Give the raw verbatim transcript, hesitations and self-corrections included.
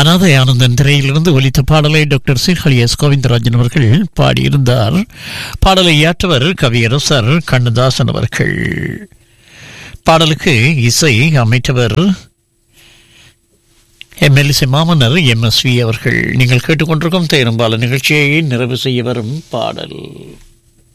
அநாதை ஆனந்தன் திரையிலிருந்து ஒலித்த பாடலை doctor Sirkazhi S Govindarajan அவர்கள் பாடியிருந்தார். பாடலை இயற்றவர் கவியரசர் கண்ணதாசன் அவர்கள். பாடலுக்கு இசை அமைத்தவர் எம்எல்ஏ மாமன்னர் எம் எஸ் வி அவர்கள். நீங்கள் கேட்டுக்கொண்டிருக்கும் தேரும்பால நிகழ்ச்சியை நிறைவு செய்ய வரும் பாடல்.